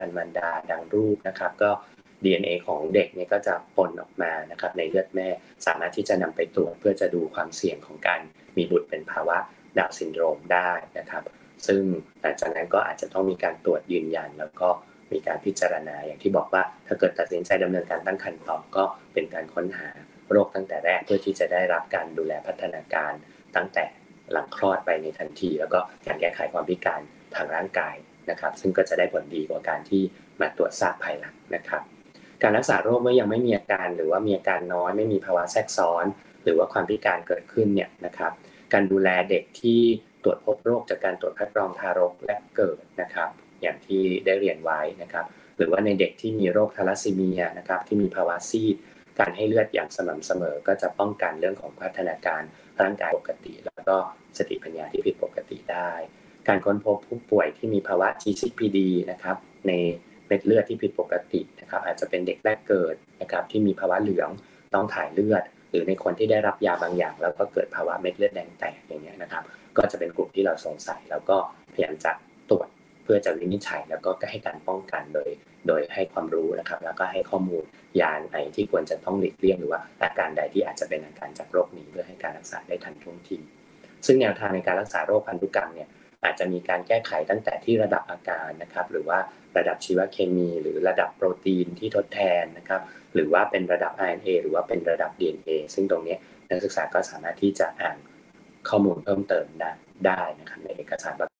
รรดาดังรูปนะครับก็ DNA ของเด็กเนี่ยก็จะปนออกมานะครับในเลือดแม่สามารถที่จะนำไปตรวจเพื่อจะดูความเสี่ยงของการมีบุตรเป็นภาวะดาวน์ซินโดรมได้นะครับซึ่งหลังจากนั้นก็อาจจะต้องมีการตรวจยืนยันแล้วก็มีการพิจารณาอย่างที่บอกว่าถ้าเกิดตัดสินใจดำเนินการตั้งครรภ์ต่อก็เป็นการค้นหาโรคตั้งแต่แรกเพื่อที่จะได้รับการดูแลพัฒนาการตั้งแต่หลังคลอดไปในทันทีแล้วก็การแก้ไขความพิการทางร่างกายนะครับซึ่งก็จะได้ผลดีกว่าการที่มาตรวจทราบภายหลังนะครับการรักษาโรคเมื่อยังไม่มีอาการหรือว่ามีอาการน้อยไม่มีภาวะแทรกซ้อนหรือว่าความพิการเกิดขึ้นเนี่ยนะครับการดูแลเด็กที่ตรวจพบโรคจากการตรวจคัดกรองทารกแรกเกิดนะครับอย่างที่ได้เรียนไว้นะครับหรือว่าในเด็กที่มีโรคทาลัสซีเมียนะครับที่มีภาวะซีดการให้เลือดอย่างสม่ำเสมอก็จะป้องกันเรื่องของพัฒนาการร่างกายปกติแล้วก็สติปัญญาที่ผิดปกติได้การค้นพบผู้ป่วยที่มีภาวะ GCPD นะครับในเม็ดเลือดที่ผิดปกตินะครับอาจจะเป็นเด็กแรกเกิดนะครับที่มีภาวะเหลืองต้องถ่ายเลือดหรือในคนที่ได้รับยาบางอย่างแล้วก็เกิดภาวะเม็ดเลือดแดงแตกอย่างเงี้ยนะครับก็จะเป็นกลุ่มที่เราสงสัยแล้วก็พยายามจะตรวจเพื่อจะวินิจฉัยแล้วก็ให้การป้องกันโดยให้ความรู้นะครับแล้วก็ให้ข้อมูลยาไหนที่ควรจะต้องหลีกเลี่ยงหรือว่าอาการใดที่อาจจะเป็นอาการจากโรคนี้เพื่อให้การรักษาได้ทันท่วงทีซึ่งแนวทางในการรักษาโรคพันธุกรรมเนี่ยอาจจะมีการแก้ไขตั้งแต่ที่ระดับอาการนะครับหรือว่าระดับชีวเคมีหรือระดับโปรตีนที่ทดแทนนะครับหรือว่าเป็นระดับ RNA หรือว่าเป็นระดับ DNA ซึ่งตรงนี้นักศึกษาก็สามารถที่จะอ่านข้อมูลเพิ่มเติมได้นะครับในเอกสารประ